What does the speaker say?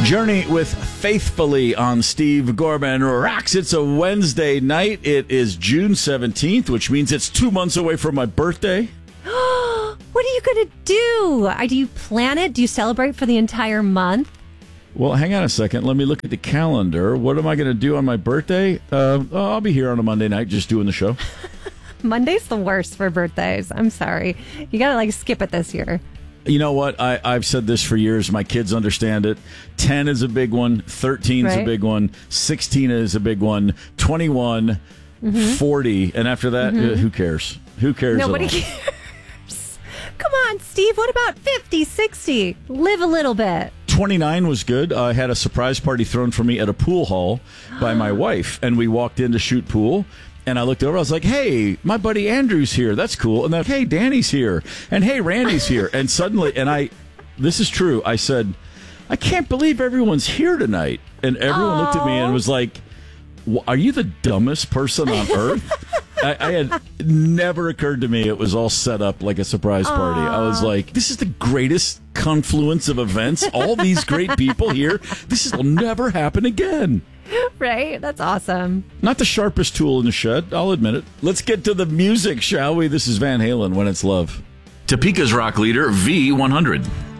Journey with Faithfully on Steve Gorman Rocks. It's a Wednesday night. It is June 17th, which means it's 2 months away from my birthday. What are you going to do? Do you plan it? Do you celebrate for the entire month? Well, hang on a second. Let me look at the calendar. What am I going to do on my birthday? I'll be here on a Monday night just doing the show. Monday's the worst for birthdays. I'm sorry. You got to skip it this year. You know what? I've said this for years. My kids understand it. 10 is a big one. 13 is a big one. 16 is a big one. 21, 40. And after that, who cares? Who cares? Nobody cares. Come on, Steve. What about 50, 60? Live a little bit. 29 was good. I had a surprise party thrown for me at a pool hall by my wife. And we walked in to shoot pool. And I looked over, I was like, hey, my buddy Andrew's here. That's cool. And then, hey, Danny's here. And hey, Randy's here. And suddenly, this is true, I said, I can't believe everyone's here tonight. And everyone looked at me and was like, are you the dumbest person on earth? I had never occurred to me it was all set up like a surprise party. I was like, this is the greatest confluence of events. All these great people here. This will never happen again. Right? That's awesome. Not the sharpest tool in the shed, I'll admit it. Let's get to the music, shall we? This is Van Halen, When It's Love. Topeka's rock leader, V100.